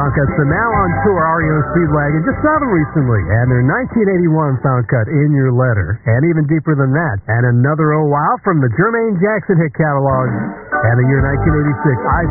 Found Cuts. So now on tour, REO Speedwagon just saw them recently, and their 1981 Found Cut, In Your Letter, and even deeper than that, and another Oh Wow from the Jermaine Jackson hit catalog, and the year 1986, I